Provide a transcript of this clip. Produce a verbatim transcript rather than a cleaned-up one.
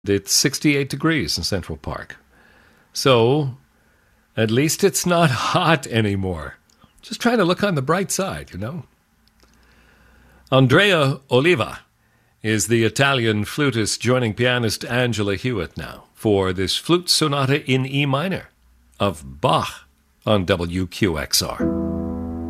It's sixty-eight degrees in Central Park. So, at least it's not hot anymore. Just trying to look on the bright side, you know. Andrea Oliva is the Italian flutist joining pianist Angela Hewitt now for this flute sonata in E minor of Bach on W Q X R.